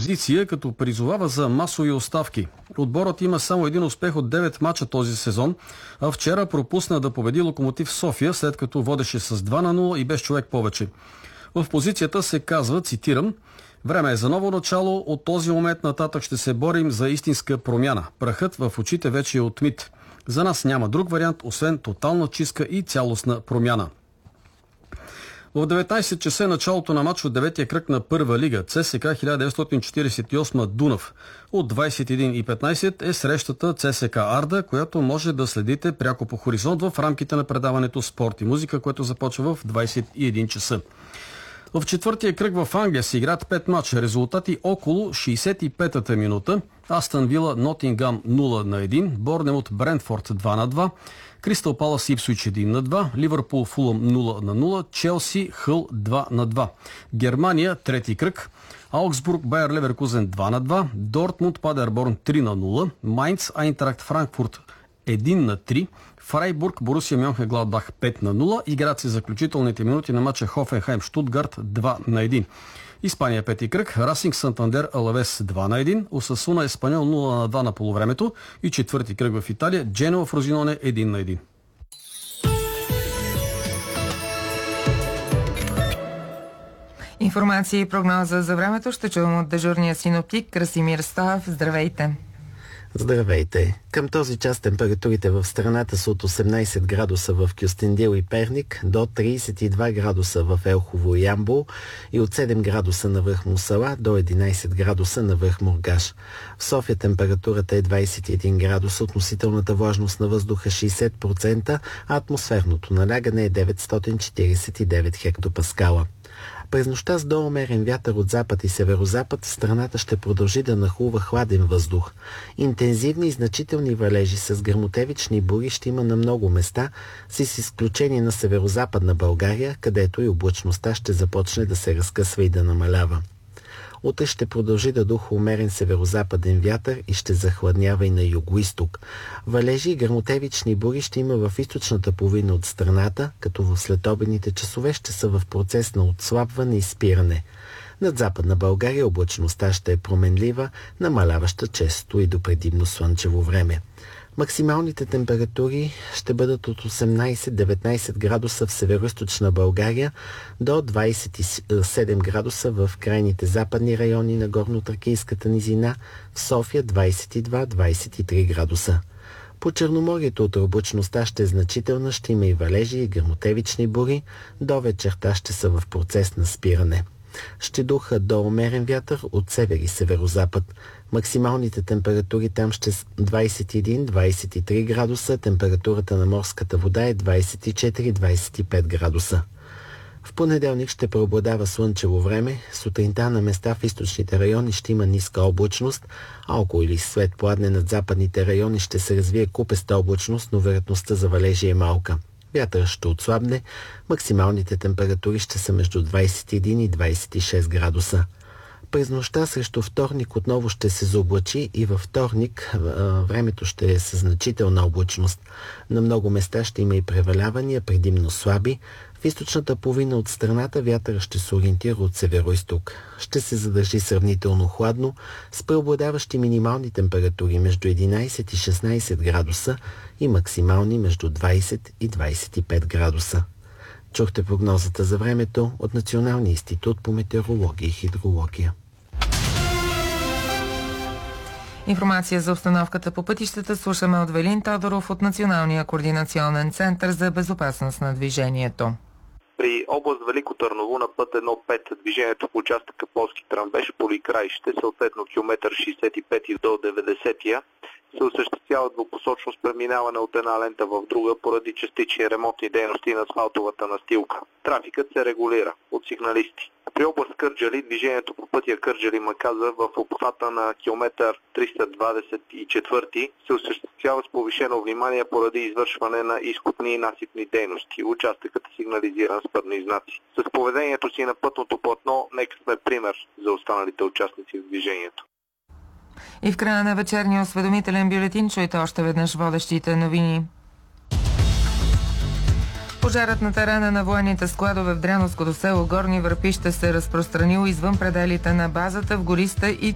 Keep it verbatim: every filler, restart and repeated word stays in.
опозиция, като призовава за масови оставки. Отборът има само един успех от девет мача този сезон, а вчера пропусна да победи Локомотив София, след като водеше с два на нула и без човек повече. В позицията се казва, цитирам: "Време е за ново начало, от този момент нататък ще се борим за истинска промяна. Прахът в очите вече е отмит. За нас няма друг вариант, освен тотална чистка и цялостна промяна." В деветнайсет часа е началото на матч от деветия кръг на Първа лига. ЦСКА хиляда деветстотин четирийсет и осма Дунав. От двайсет и един и петнайсет е срещата ЦСКА Арда, която може да следите пряко по Хоризонт в рамките на предаването Спорт и музика, което започва в двайсет и един часа. В четвъртия кръг в Англия се играят пет мача. Резултати около шейсет и пета минута. Астън Вила Нотингам нула на един, Борнемут Брентфорд два на два, Кристал Палас Ипсвич един на два, Ливърпул Фулъм нула на нула, Челси Хъл два на два. Германия трети кръг. Аугсбург Байер Леверкузен два на два, Дортмунд Падерборн три на нула, Майнц Айнтракт Франкфурт един на три, Фрайбург Борусия Мьонхенгладбах пет на нула. Играят се заключителните минути на матча Хофенхайм Штутгарт два на един. Испания пети кръг. Расинг Сантандер Алавес два на един, Осасуна Еспаньол нула на два на полувремето и четвърти кръг в Италия Дженуа Фрозиноне един на един. Информация и прогноза за времето ще чуем от дежурния синоптик Красимир Стоев. Здравейте! Здравейте! Към този час температурите в страната са от осемнайсет градуса в Кюстендил и Перник до трийсет и два градуса в Елхово и Ямбол и от седем градуса на връх Мусала до единайсет градуса на връх Мургаш. В София температурата е двайсет и един градуса, относителната влажност на въздуха шейсет процента, а атмосферното налягане е деветстотин четирийсет и девет хектопаскала. През нощта с доумерен вятър от запад и северозапад страната ще продължи да нахлува хладен въздух. Интензивни и значителни валежи с гръмотевични бури ще има на много места, с изключение на северозападна България, където и облачността ще започне да се разкъсва и да намалява. Утре ще продължи да духа умерен северозападен вятър и ще захладнява и на югоизток. Валежи и гръмотевични бури ще има в източната половина от страната, като в следобедните часове ще са в процес на отслабване и спиране. Над Западна България облачността ще е променлива, намаляваща често и до предимно слънчево време. Максималните температури ще бъдат от осемнайсет до деветнайсет градуса в североизточна България до двайсет и седем градуса в крайните западни райони на Горнотракийската низина, в София двайсет и два до двайсет и три градуса. По Черноморието от облачността ще е значителна, ще има и валежи и гръмотевични бури, до вечерта ще са в процес на спиране. Ще духа до умерен вятър от север и северозапад. Максималните температури там ще са двайсет и един до двайсет и три градуса, температурата на морската вода е двайсет и четири до двайсет и пет градуса. В понеделник ще преобладава слънчево време, сутринта на места в източните райони ще има ниска облачност, а около или след пладне над западните райони ще се развие купеста облачност, но вероятността за валежи е малка. Вятърът ще отслабне, максималните температури ще са между двайсет и един и двайсет и шест градуса. През нощта срещу вторник отново ще се заоблачи и във вторник а, времето ще е със значителна облачност. На много места ще има и превалявания, предимно слаби. В източната половина от страната вятъра ще се ориентира от северо-исток. Ще се задържи сравнително хладно, с преобладаващи минимални температури между единайсет и шестнайсет градуса и максимални между двайсет и двайсет и пет градуса. Чухте прогнозата за времето от Националния институт по метеорология и хидрология. Информация за обстановката по пътищата слушаме от Велин Тодоров от Националния координационен център за безопасност на движението. При област Велико Търново на път едно пет движението по участъка Полски Тръмбеш Поликраище, съответно километър шейсет и пет до деветдесет, се осъществява двупосочно с преминаване от една лента в друга поради частични ремонтни дейности на асфалтовата настилка. Трафикът се регулира от сигналисти. При област Кърджали движението по пътя Кърджали-Маказа в обхвата на километър триста двадесет и четири се осъществява с повишено внимание поради извършване на изкопни и насипни дейности. Участъкът е сигнализиран с пътни знаци. С поведението си на пътното платно нека сме пример за останалите участници в движението. И в края на вечерния осведомителен бюлетин чуйте още веднъж водещите новини. Пожарът на терена на военните складове в Дряновското село Горни Върпи ще се разпространил извън пределите на базата в гориста и